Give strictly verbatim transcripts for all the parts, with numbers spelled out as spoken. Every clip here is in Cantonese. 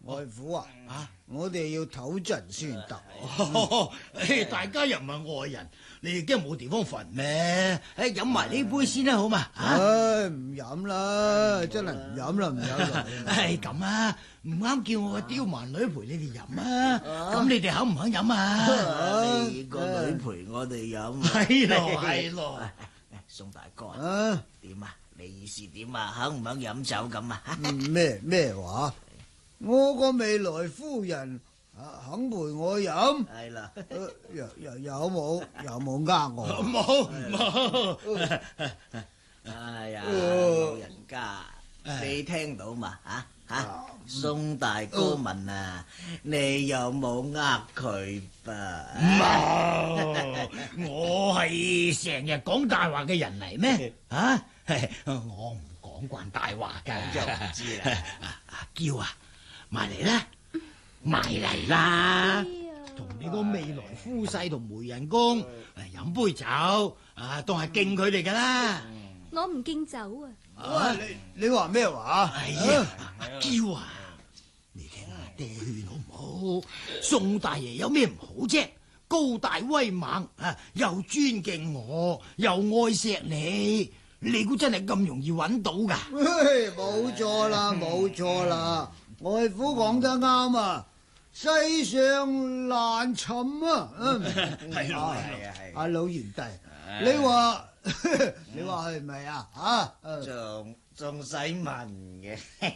外父啊，啊我哋要唞陣先得。 大家又唔係外人，你哋驚冇地方瞓咩？誒，飲埋呢杯先啦，好嘛？ 唉，唔飲啦，真係唔飲啦，唔飲啦。 係咁啊，唔啱叫我個刁蠻女陪你哋飲啊？咁你哋肯唔肯飲啊？ 你個女陪我哋飲， 係咯係咯。 宋大哥啊，點啊？你意思點啊？肯唔肯飲酒咁啊？ 咩咩話？我個未來夫人啊，肯陪我飲？ 係啦， 有有有冇有冇呃我？ 冇冇。 哎呀，老人家，你聽到嘛？吓吓，宋大哥問啊，你有冇呃佢吧？ 冇，我係成日講大話嘅人嚟咩？啊，我唔講慣大話噶。 就唔知啦。 阿嬌啊，埋嚟啦，埋嚟啦，同你個未來夫婿同媒人公嚟飲杯酒，啊，當係敬佢哋噶啦。 我唔敬酒啊！ 啊，你你話咩話？ 哎呀，阿嬌啊，你聽下爹勸好唔好？宋大爺有咩唔好啫？高大威猛啊，又尊敬我，又愛錫你，你估真係咁容易揾到噶？ 冇錯啦，冇錯啦，外父講得啱啊！世上難尋啊！ 係咯， 係啊係。 阿老賢弟，你話你話係咪啊？啊， 仲仲使問嘅？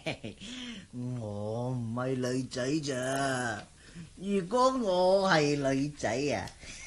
我唔係女仔咋？如果我係女仔啊，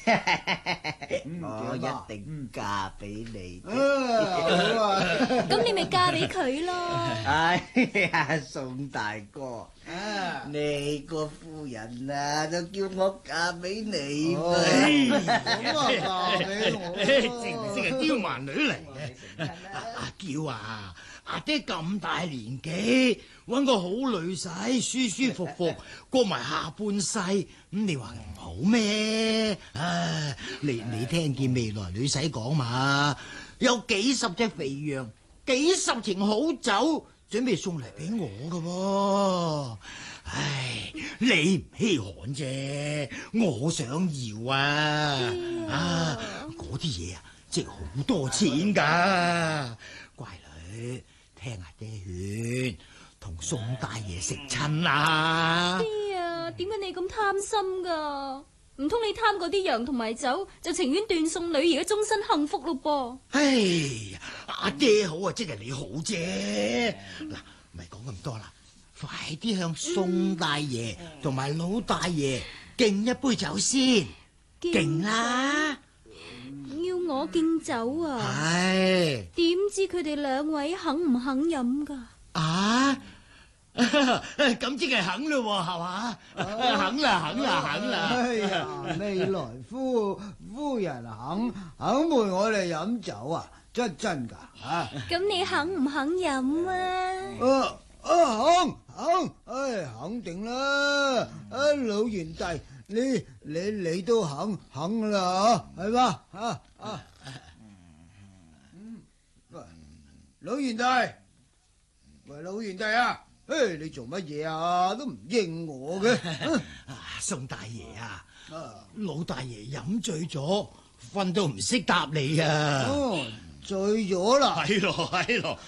我一定嫁俾你。 咁你咪嫁俾佢咯。 哎呀，宋大哥，你個夫人啊，就叫我嫁俾你。 咁啊，嫁俾我， 正式係刁蠻女嚟嘅。阿嬌啊，阿爹咁大年紀，搵個好女婿，舒舒服服過埋下半世，咁你話唔好咩？啊，你你聽見未來女婿講嘛？有幾十隻肥羊，幾十瓶好酒，準備送嚟俾我㗎喎。唉，你唔稀罕啫，我想要啊！啊，嗰啲嘢啊，值好多錢噶。乖女，聽下爹勸，同宋大爺食親啦。 爹啊，點解你咁貪心噶？唔通你貪嗰啲羊同埋酒，就情願斷送女兒嘅終身幸福咯噃？ 唉，阿爹好啊，即係你好啫。嗱，唔係講咁多啦。快啲向宋大爺同埋老大爺敬一杯酒先，敬啦！ 要我敬酒啊？ 係點知佢哋兩位肯唔肯飲噶？ 啊，咁即係肯咯，係嘛？肯啦，肯啦，肯啦！ 哎呀，未來夫夫人肯肯陪我哋飲酒啊？真真噶啊！ 咁你肯唔肯飲啊？ 啊啊肯肯，唉肯定啦！啊老賢弟，你你你都肯肯啦吓，係嘛啊啊！嗯，喂，老賢弟，喂老賢弟啊，誒你做乜嘢啊？都唔應我嘅。 宋大爺啊，老大爺飲醉咗，瞓到唔識答你啊！ 哦，醉咗啦！ 係咯係咯，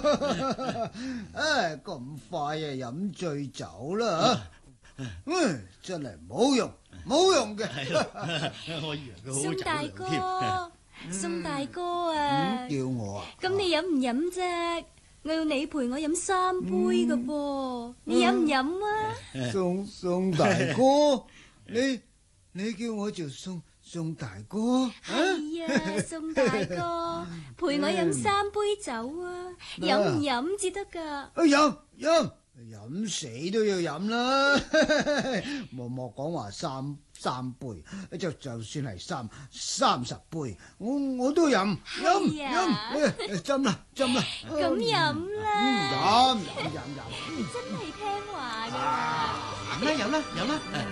唉咁快啊飲醉酒啦吓，嗯真係冇用冇用嘅。 我以為佢好宋大哥，宋大哥啊， 叫我啊？ 咁你飲唔飲啫？我要你陪我飲三杯噶噃，你飲唔飲啊？ 宋宋大哥，你你叫我做宋宋大哥？ 係啊，宋大哥，陪我飲三杯酒啊！飲唔飲至得噶？ 飲飲飲死都要飲啦！莫莫講話三三杯，就就算係三三十杯，我我都飲飲飲，斟啦斟啦， 咁飲啦， 飲飲飲飲， 你真係聽話噶。 有啦有啦有啦。